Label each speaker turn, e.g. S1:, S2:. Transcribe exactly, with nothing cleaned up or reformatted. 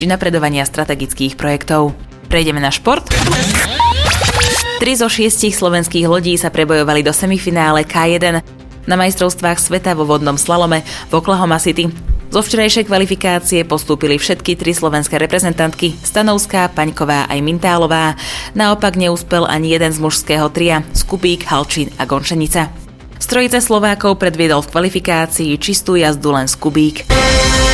S1: napredovania strategických projektov. Prejdeme na šport. Tri zo šiestich slovenských lodí sa prebojovali do semifinále ká jeden na majstrovstvách sveta vo vodnom slalome v Oklahoma City. Zo včerajšej kvalifikácie postúpili všetky tri slovenské reprezentantky Stanovská, Paňková aj Mintálová. Naopak neúspel ani jeden z mužského tria Skubík, Halčín a Gončenica. Z trojice Slovákov predviedol v kvalifikácii čistú jazdu len Skubík.